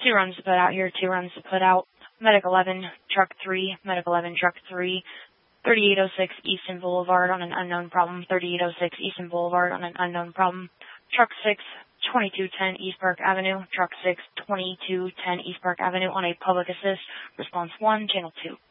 2 runs to put out here, 2 runs to put out. Medic 11, Truck 3, Medic 11, Truck 3, 3806 Easton Boulevard on an unknown problem, 3806 Easton Boulevard on an unknown problem. Truck 6, 2210 East Park Avenue, Truck 6, 2210 East Park Avenue on a public assist. Response 1, Channel 2.